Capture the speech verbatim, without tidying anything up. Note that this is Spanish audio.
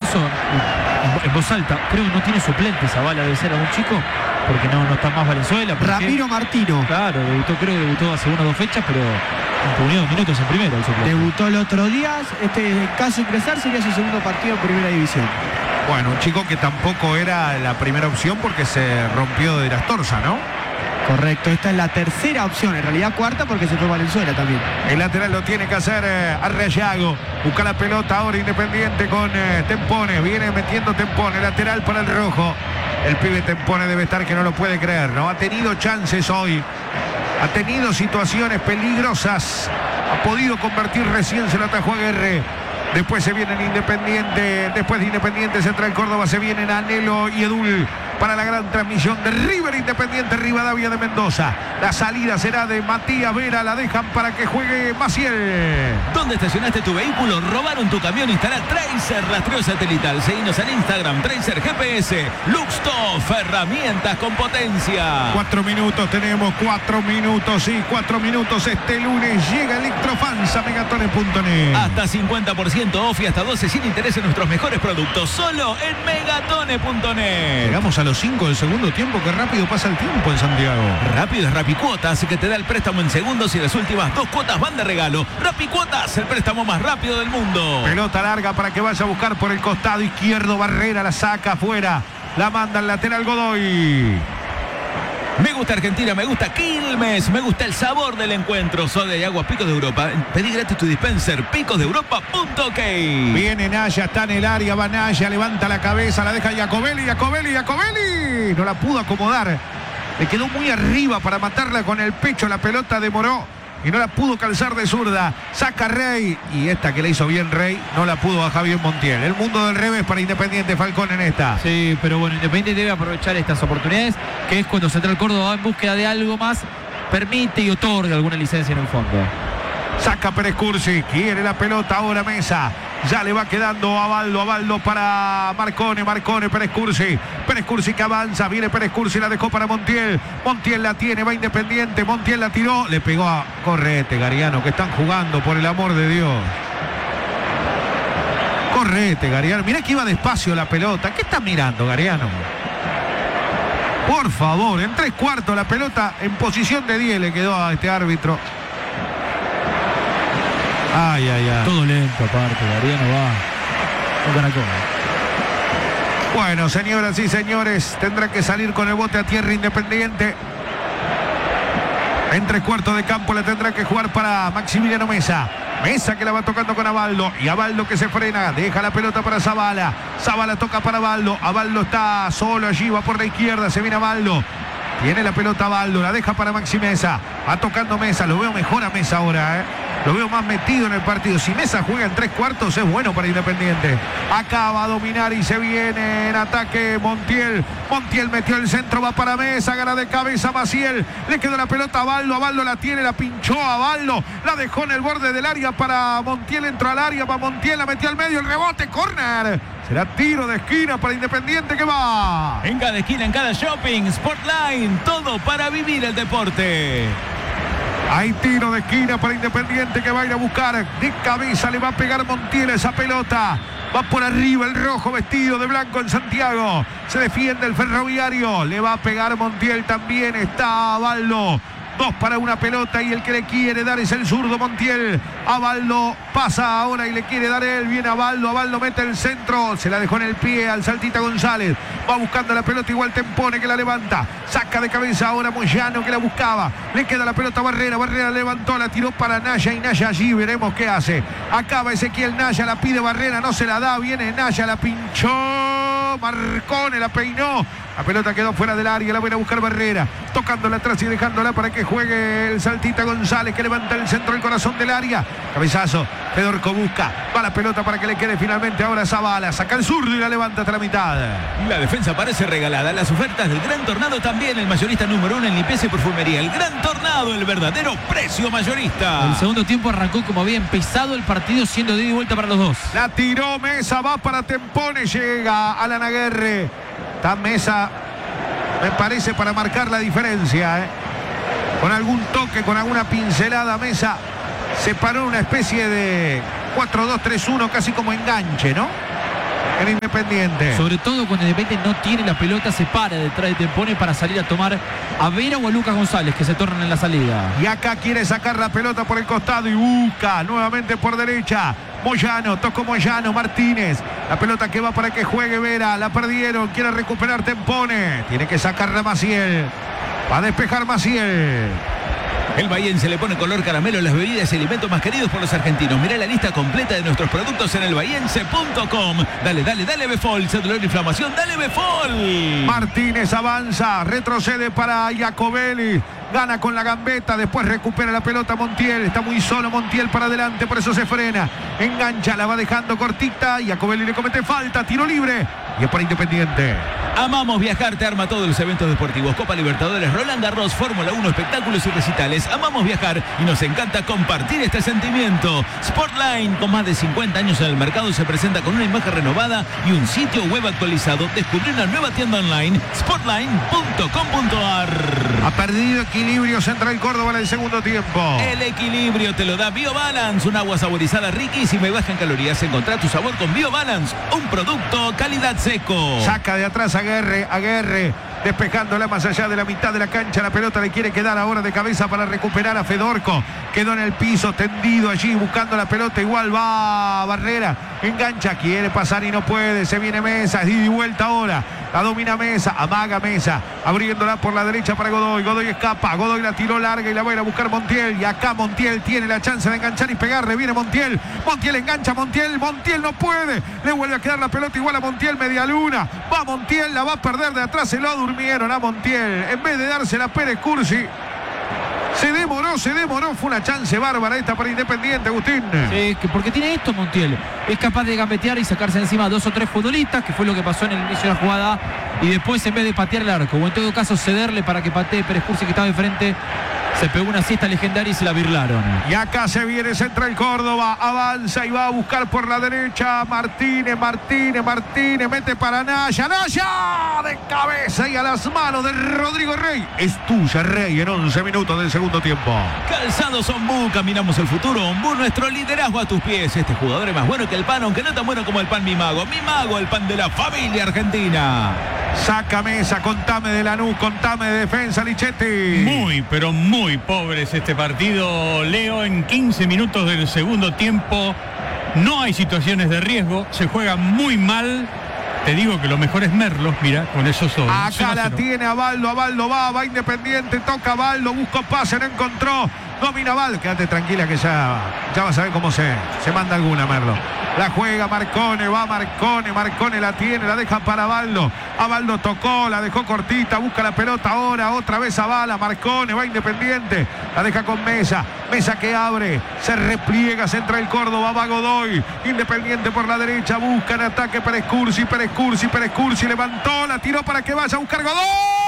pienso en, en voz alta, creo que no tiene suplente Zabala, debe ser algún chico, porque no, no está más Valenzuela. Ramiro Martino. Claro, debutó, creo que debutó hace una o dos fechas, pero imponió dos minutos en primera el suplente. Debutó el otro día. Este caso ingresar sería su segundo partido en primera división. Bueno, un chico que tampoco era la primera opción porque se rompió de las torsas, ¿no? Correcto, esta es la tercera opción, en realidad cuarta porque se fue Valenzuela también. El lateral lo tiene que hacer eh, Arrellago. Busca la pelota ahora Independiente con eh, Tempone. Viene metiendo Tempone, lateral para el rojo. El pibe Tempone debe estar que no lo puede creer, ¿no? Ha tenido chances hoy. Ha tenido situaciones peligrosas. Ha podido convertir, recién se lo atajó a Guerre. Después se viene Independiente. Después de Independiente Central Córdoba se vienen Anhelo y Edul para la gran transmisión de River Independiente Rivadavia de Mendoza. La salida será de Matías Vera. La dejan para que juegue Maciel. ¿Dónde estacionaste tu vehículo? ¿Robaron tu camión? Instala Tracer Rastreo Satelital. Seguinos en Instagram, Tracer G P S. Luxtoff, herramientas con potencia. Cuatro minutos tenemos, cuatro minutos y cuatro minutos este lunes. Llega Electrofans a megatones punto net. Hasta cincuenta por ciento off y hasta doce sin interés en nuestros mejores productos. Solo en megatones punto net. Llegamos a los cinco del segundo tiempo. Qué rápido pasa el tiempo en Santiago. Rápido es Rapicuotas, que te da el préstamo en segundos y las últimas dos cuotas van de regalo. Rapicuotas, el préstamo más rápido del mundo. Pelota larga para que vaya a buscar por el costado izquierdo. Barrera la saca afuera. La manda al lateral Godoy. Me gusta Argentina, me gusta Quilmes, me gusta el sabor del encuentro. Soda y agua Picos de Europa. Pedí gratis tu dispenser, picos de europa punto ok. Viene Naya, está en el área, va Naya, levanta la cabeza, la deja Iacobelli, Iacobelli, Iacobelli. No la pudo acomodar. Le quedó muy arriba para matarla con el pecho. La pelota demoró y no la pudo calzar de zurda. Saca Rey. Y esta que le hizo bien Rey, no la pudo bajar bien Montiel. El mundo del revés para Independiente Falcón en esta. Sí, pero bueno, Independiente debe aprovechar estas oportunidades, que es cuando Central Córdoba va en búsqueda de algo más, permite y otorga alguna licencia en el fondo. Saca Pérez Cursi, quiere la pelota ahora Mesa. Ya le va quedando a Baldo, a Baldo para Marcone, Marcone, Pérez Cursi. Pérez Cursi que avanza, viene Pérez Cursi, la dejó para Montiel. Montiel la tiene, va Independiente, Montiel la tiró, le pegó a Correte, Gariano, que están jugando por el amor de Dios. Correte, Gariano, mirá que iba despacio la pelota. ¿Qué está mirando, Gariano? Por favor, en tres cuartos la pelota en posición de diez le quedó a este árbitro. Ay, ay, ay. Todo lento aparte, Gariano va. No caracol. Bueno, señoras y señores, tendrá que salir con el bote a tierra Independiente. En tres cuartos de campo le tendrá que jugar para Maximiliano Mesa. Mesa que la va tocando con Abaldo. Y Abaldo que se frena. Deja la pelota para Zabala. Zabala toca para Abaldo. Abaldo está solo allí. Va por la izquierda. Se viene Abaldo. Tiene la pelota Abaldo. La deja para Maxi Mesa. Va tocando Mesa. Lo veo mejor a Mesa ahora, ¿eh? Lo veo más metido en el partido. Si Mesa juega en tres cuartos es bueno para Independiente. Acaba a dominar y se viene en ataque Montiel. Montiel metió el centro, va para Mesa, gana de cabeza Maciel. Le quedó la pelota a Baldo. A Baldo la tiene, la pinchó a Baldo. La dejó en el borde del área para Montiel. Entró al área para Montiel, la metió al medio. El rebote, córner. Será tiro de esquina para Independiente que va. En cada esquina, en cada shopping, Sportline, todo para vivir el deporte. Hay tiro de esquina para Independiente que va a ir a buscar. De cabeza le va a pegar Montiel esa pelota. Va por arriba el rojo vestido de blanco en Santiago. Se defiende el Ferroviario. Le va a pegar Montiel también. Está Abaldo. Dos para una pelota y el que le quiere dar es el zurdo Montiel. Abaldo pasa ahora y le quiere dar él. Viene Abaldo, Abaldo mete el centro. Se la dejó en el pie al Saltita González. Va buscando la pelota, igual Tempone que la levanta. Saca de cabeza ahora Moyano que la buscaba. Le queda la pelota a Barrera. Barrera levantó, la tiró para Naya y Naya allí veremos qué hace. Acaba Ezequiel Naya, la pide Barrera, no se la da. Viene Naya, la pinchó. Marcone la peinó. La pelota quedó fuera del área, la viene a buscar Barrera. Tocándola atrás y dejándola para que juegue el Saltita González que levanta el centro del corazón del área. Cabezazo, Fedorco busca. Va la pelota para que le quede finalmente ahora Zabala. Saca el zurdo y la levanta hasta la mitad. La defensa parece regalada. Las ofertas del Gran Tornado también. El mayorista número uno en limpieza y perfumería. El Gran Tornado, el verdadero precio mayorista. El segundo tiempo arrancó como había empezado el partido, siendo de ida y vuelta para los dos. La tiró Mesa, va para Tempone. Llega Alan Aguerre. Está Mesa, me parece, para marcar la diferencia, ¿eh? Con algún toque, con alguna pincelada Mesa. Se paró una especie de cuatro dos tres uno, casi como enganche, ¿no? en Independiente. Sobre todo cuando Independiente no tiene la pelota, se para detrás de Tempone para salir a tomar a Vera o a Lucas González, que se tornan en la salida. Y acá quiere sacar la pelota por el costado y busca nuevamente por derecha. Moyano, tocó Moyano, Martínez. La pelota que va para que juegue Vera. La perdieron, quiere recuperar Tempone. Tiene que sacarla Maciel. Va a despejar Maciel. El Bahiense le pone color caramelo a las bebidas y alimentos más queridos por los argentinos. Mirá la lista completa de nuestros productos en el bahiense punto com. Dale, dale, dale Befol. Se dolor de inflamación, dale Befol. Martínez avanza, retrocede para Jacobelli. Gana con la gambeta, después recupera la pelota Montiel. Está muy solo Montiel para adelante, por eso se frena. Engancha, la va dejando cortita. Jacobelli le comete falta, tiro libre. Y es para Independiente. Amamos viajar, te arma todos los eventos deportivos. Copa Libertadores, Roland Garros, Fórmula uno, espectáculos y recitales. Amamos viajar y nos encanta compartir este sentimiento. Sportline, con más de cincuenta años en el mercado, se presenta con una imagen renovada y un sitio web actualizado. Descubrí una nueva tienda online, sportline punto com punto a r. Ha perdido equilibrio Central Córdoba en el segundo tiempo. El equilibrio te lo da BioBalance, un agua saborizada riquísima y baja en calorías. Encontrá tu sabor con BioBalance, un producto calidad seco. Saca de atrás a Aguerre, Aguerre, despejándola más allá de la mitad de la cancha. La pelota le quiere quedar ahora de cabeza para recuperar a Fedorco. Quedó en el piso, tendido allí, buscando la pelota. Igual va Barrera, engancha, quiere pasar y no puede. Se viene Mesa, y de vuelta ahora. La domina Mesa, amaga Mesa, abriéndola por la derecha para Godoy. Godoy escapa, Godoy la tiró larga y la va a ir a buscar Montiel. Y acá Montiel tiene la chance de enganchar y pegarle. Viene Montiel, Montiel engancha, Montiel, Montiel no puede. Le vuelve a quedar la pelota igual a Montiel, media luna. Va Montiel, la va a perder de atrás, se lo durmieron a Montiel. En vez de dársela a Pérez Cursi, se demoró, se demoró. Fue una chance bárbara esta para Independiente, Agustín. Sí, que porque tiene esto Montiel. Es capaz de gambetear y sacarse encima dos o tres futbolistas, que fue lo que pasó en el inicio de la jugada. Y después, en vez de patear el arco, o en todo caso cederle para que patee Pérez Cursi, que estaba de frente, se pegó una siesta legendaria y se la birlaron. Y acá se viene Central Córdoba. Avanza y va a buscar por la derecha. Martínez, Martínez, Martínez. Mete para Naya. Naya de cabeza y a las manos de Rodrigo Rey. Es tuya, Rey, en once minutos del segundo tiempo. Calzados Ombú, caminamos el futuro. Ombú, nuestro liderazgo a tus pies. Este jugador es más bueno que el pan, aunque no tan bueno como el pan Mi Mago. Mi Mago, el pan de la familia argentina. Saca Mesa, contame de Lanús, contame de defensa, Lichetti. Muy, pero muy pobres este partido, Leo. En quince minutos del segundo tiempo no hay situaciones de riesgo, se juega muy mal. Te digo que lo mejor es Merlos, mira, con esos ojos. Acá la tiene Abaldo, Abaldo va, va Independiente, toca Abaldo, busca pase, no encontró. Domina Abaldo, quédate tranquila que ya, ya vas a ver cómo se, se manda alguna, Merlo. La juega Marcone, va Marcone, Marcone la tiene, la deja para Abaldo. Abaldo tocó, la dejó cortita, busca la pelota ahora, otra vez Abala, Marcone, va Independiente, la deja con Mesa, Mesa que abre, se repliega Central Córdoba, va Godoy, Independiente por la derecha, busca en ataque Pérez Cursi, Pérez Cursi, Pérez Cursi, levantó, la tiró para que vaya a buscar Godoy.